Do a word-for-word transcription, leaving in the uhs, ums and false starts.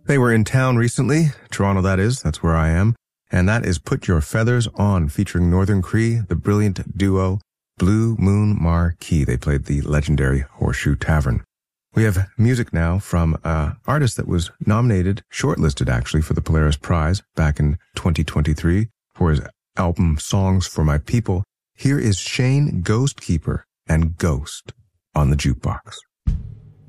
They were in town recently, Toronto that is, that's where I am, and that is Put Your Feathers On, featuring Northern Cree, the brilliant duo Blue Moon Marquee. They played the legendary Horseshoe Tavern. We have music now from an artist that was nominated, shortlisted actually, for the Polaris Prize back in twenty twenty-three for his album Songs for My People. Here is Shane Ghostkeeper and Ghost on the Jukebox.